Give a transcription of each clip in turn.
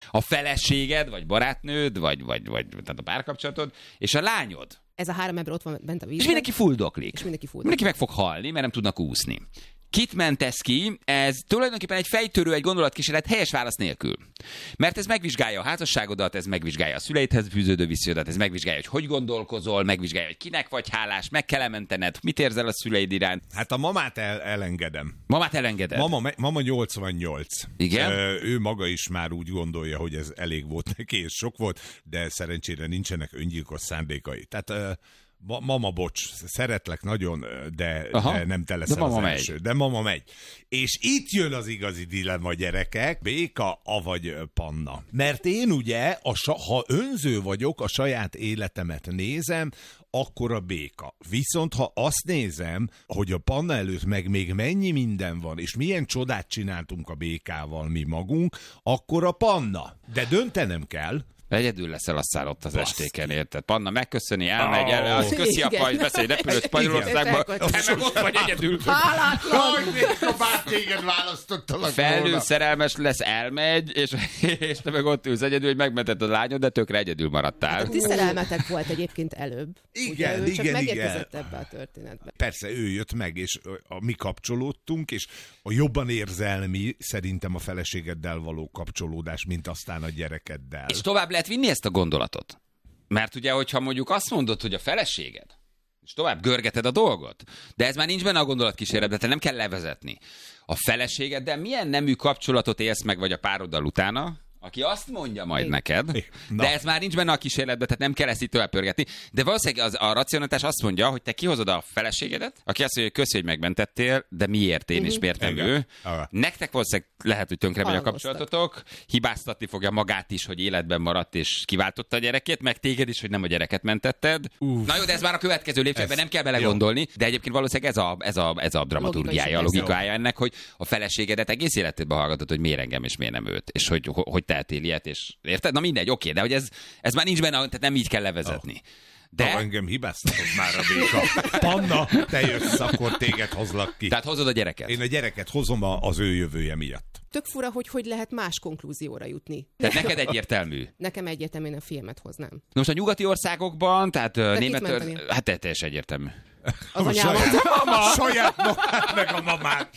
A feleséged, vagy barátnőd, vagy tehát a párkapcsolatod, és a lányod. Ez a 3 ember ott van bent a vízben. És mindenki fuldoklik. És mindenki meg fog halni, mert nem tudnak úszni. Kit mentesz ki? Ez tulajdonképpen egy fejtörő, egy gondolatkísérlet helyes válasz nélkül. Mert ez megvizsgálja a házasságodat, ez megvizsgálja a szüleidhez fűződő viszonyodat, ez megvizsgálja, hogy gondolkozol, megvizsgálja, hogy kinek vagy hálás, meg kell mentened, mit érzel a szüleid iránt. Hát a mamát elengedem. Mamát elengeded? Mama 88. Igen? Ő maga is már úgy gondolja, hogy ez elég volt neki, és sok volt, de szerencsére nincsenek öngyilkos szándékai. Tehát... Mama, bocs, szeretlek nagyon, de nem te leszel az első. De mama megy. És itt jön az igazi dilemma, gyerekek, béka, avagy panna. Mert én ugye, ha önző vagyok, a saját életemet nézem, akkor a béka. Viszont ha azt nézem, hogy a panna előtt meg még mennyi minden van, és milyen csodát csináltunk a békával mi magunk, akkor a panna. De döntenem kell. Egyedül leszel aztán ott az estéken, érted? Panna megköszöni, elmegy, azt köszi a pajzs, beszélj repülőt Spanyolországba, te meg ott vagy egyedül. Hálátlan! Ha bár téged választottalak Felnő szerelmes lesz, elmegy, és te meg ott ülsz egyedül, hogy megmented a lányod, de tökre egyedül maradtál. Hát a ti szerelmetek volt egyébként előbb. Igen, ugye, ő csak igen. megérkezett ebbe a történetbe. Persze, ő jött meg, és mi kapcsolódtunk, és a jobban érzelmi szerintem a feleségeddel való kapcsolódás, mint aztán a gyerekeddel. És tovább lehet vinni ezt a gondolatot? Mert ugye, hogyha mondjuk azt mondod, hogy a feleséged, és tovább görgeted a dolgot, de ez már nincs benne a gondolatkísérletben, te nem kell levezetni. A feleségeddel milyen nemű kapcsolatot élsz meg, vagy a pároddal utána, aki azt mondja majd neked, de ez már nincs benne a kísérletben, tehát nem kell ezt itt tovább pörgetni. De valószínűleg a racionalitás azt mondja, hogy te kihozod a feleségedet, aki azt mondja, hogy köszi, hogy megmentettél, de miért én és miért nem ő. Nektek valószínűleg lehet, hogy tönkre megy a kapcsolatotok, hibáztatni fogja magát is, hogy életben maradt és kiváltotta a gyerekét, meg téged is, hogy nem a gyereket mentetted. Na jó, de ez már a következő lépcsőben, nem kell belegondolni, de egyébként valószínűleg ez a dramaturgiája, a logikája ennek, hogy a feleségedet egész életedben hallgatod, hogy miért engem és miért nem őt, és hogy tehetél ilyet, és érted? Na mindegy, oké, de hogy ez már nincs benne, tehát nem így kell levezetni. De engem hibáztatott már a béka. Panna, te jössz, akkor téged hozlak ki. Tehát hozod a gyereket? Én a gyereket hozom az ő jövője miatt. Tök fura, hogy lehet más konklúzióra jutni. Tehát neked egyértelmű? Nekem egyértelműen a filmet hoznám. Na most a nyugati országokban, tehát Németország, hát teljesen egyértelmű. Az anyámat. Saját magát, meg a mamát.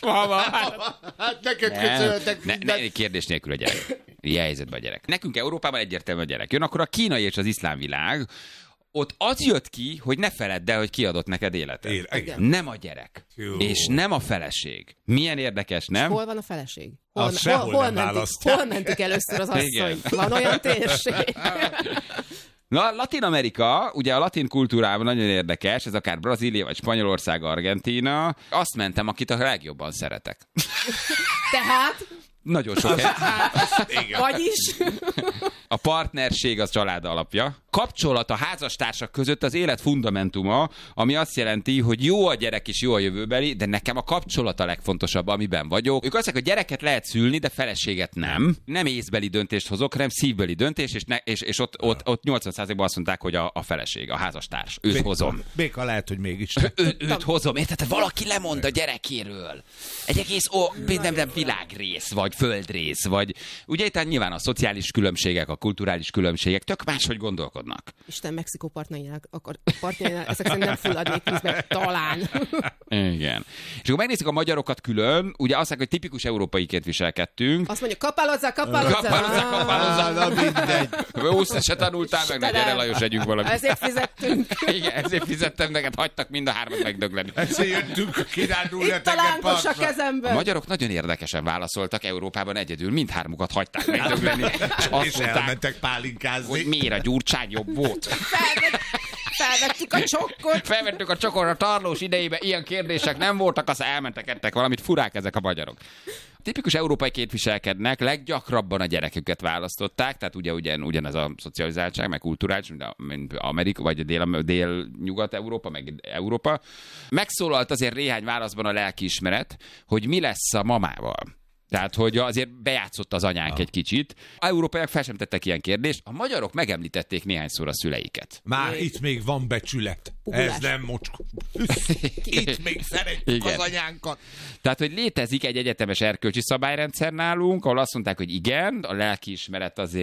Hát neked köszönhetek mindent. Kérdés nélkül a gyerek. Ilyen helyzetben a gyerek. Nekünk Európában egyértelmű a gyerek. Jön akkor a kínai és az iszlám világ. Ott az jött ki, hogy ne feledd el, hogy kiadott neked életet. Nem a gyerek. És nem a feleség. Milyen érdekes, nem? Hol van a feleség? Hol mentik először az asszony? Van olyan térség? Na, Latin-Amerika, ugye a latin kultúrában nagyon érdekes, ez akár Brazília, vagy Spanyolország, Argentína. Azt mentem, akit a legjobban szeretek. Tehát? Nagyon sok. Vagyis? A partnerség az család alapja. Kapcsolat a házastársak között az élet fundamentuma, ami azt jelenti, hogy jó a gyerek és jó a jövőbeli, de nekem a kapcsolat a legfontosabb, amiben vagyok. Ők azt mondják, hogy gyereket lehet szülni, de feleséget nem. Nem észbeli döntést hozok, hanem szívbeli döntés, és ott 80%-ban azt mondták, hogy a feleség, a házastárs. Őt hozom. Béka lehet, hogy mégis. Őt hozom. Érted? Valaki lemond a gyerekéről. Egy egész nem világrész, vagy földrész, vagy ugye itt nyilván a szociális különbségek, a kulturális különbségek tök máshogy gondolkodnak. Isten Mexikó partjainak ezek szerint nem fulladnék vízbe, talán. Igen. És akkor megnézzük a magyarokat külön, ugye azt mondják, hogy tipikus európaiként viselkedtünk. Azt mondja, kapálozza. Na mindegy. Úszta se tanultál meg, ne gyere Lajos, együnk valamit. Ezért fizettünk. Igen, ezért fizettem neked, hagytak mind a hármat megdögleni. Ezért jöttünk kirándulni a lángos a kezemben. A magyarok nagyon érdekesen válaszoltak, Európában egyedül mindhármukat hagyták megdögleni. És elmentek pálinkázni. Hogy miért a Gyurcsány jobb volt. Felvettük a csokkot. Felvettük a csokkot a Tarlós idejében, ilyen kérdések nem voltak, aztán elmentek, ettek valamit, furák ezek a magyarok. Tipikus európai képviselkednek, leggyakrabban a gyereküket választották, tehát ugye ugyanez a szocializáltság, meg kulturális, mint Amerika, vagy dél-nyugat-Európa, meg Európa. Megszólalt azért néhány válaszban a lelkiismeret, hogy mi lesz a mamával. Tehát, hogy azért bejátszott az anyánk egy kicsit. A európaiak fel sem tettek ilyen kérdést, a magyarok megemlítették néhányszor a szüleiket. Már itt még van becsület. Ez nem mocskos. Itt még szeretjük az anyánkat. Tehát, hogy létezik egy egyetemes erkölcsi szabályrendszer nálunk, ahol azt mondták, hogy igen, a lelkiismeret azért